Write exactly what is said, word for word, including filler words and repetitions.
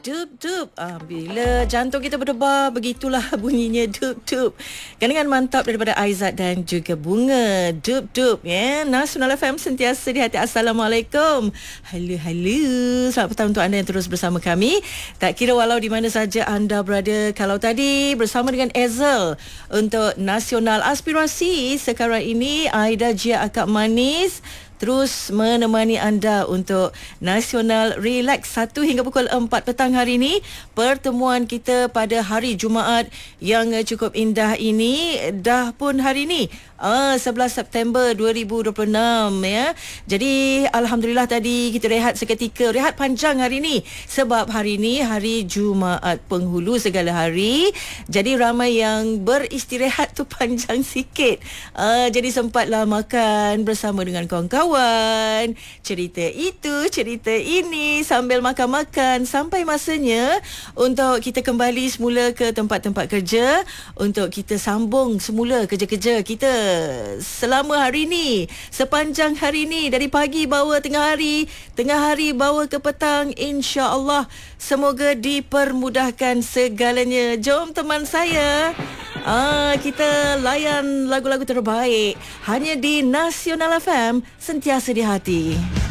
Dup-dup. Ah, bila jantung kita berdebar, begitulah bunyinya dup-dup. Gandengan mantap daripada Aizat dan juga Bunga. Dup-dup, ya. Nasional F M sentiasa di hati. Assalamualaikum. Halo, halo. Selamat petang untuk anda yang terus bersama kami. Tak kira walau di mana saja anda berada. Kalau tadi bersama dengan Ezel untuk Nasional Aspirasi, sekarang ini Aida Jia Akak Manis terus menemani anda untuk Nasional Relax satu hingga pukul empat petang hari ini. Pertemuan kita pada hari Jumaat yang cukup indah ini dah pun hari ini ah, sebelas September dua ribu dua puluh enam, ya. Jadi alhamdulillah tadi kita rehat seketika, rehat panjang hari ini sebab hari ini hari Jumaat penghulu segala hari. Jadi ramai yang beristirahat tu panjang sikit. Ah, jadi sempatlah makan bersama dengan kawan-kawan. Kawan, cerita itu, cerita ini sambil makan-makan sampai masanya untuk kita kembali semula ke tempat-tempat kerja, untuk kita sambung semula kerja-kerja kita selama hari ini, sepanjang hari ini, dari pagi bawa tengah hari, tengah hari bawa ke petang. InsyaAllah semoga dipermudahkan segalanya. Jom teman saya, ah, kita layan lagu-lagu terbaik hanya di Nasional F M, sentiasa di hati.